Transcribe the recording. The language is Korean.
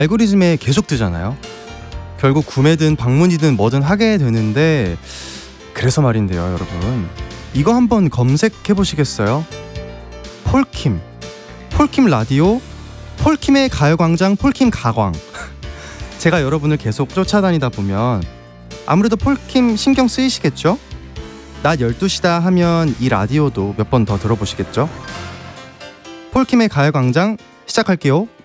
알고리즘에 계속 뜨잖아요. 결국 구매든 방문이든 뭐든 하게 되는데, 그래서 말인데요, 여러분. 이거 한번 검색해 보시겠어요? 폴킴 라디오, 폴킴의 가요광장, 폴킴 가광. 제가 여러분을 계속 쫓아다니다 보면 아무래도 폴킴 신경 쓰이시겠죠? 낮 12시다 하면 이 라디오도 몇 번 더 들어보시겠죠? 폴킴의 가요광장 시작할게요.